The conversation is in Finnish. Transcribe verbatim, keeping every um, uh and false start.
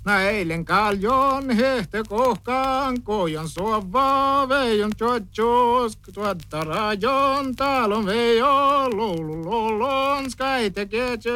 Näilen kaljon hehte kohkaan, kojon suovaa, veijon tjotjus, tuotta rajon, talon veijo, lulu lolon, skaite ketsy.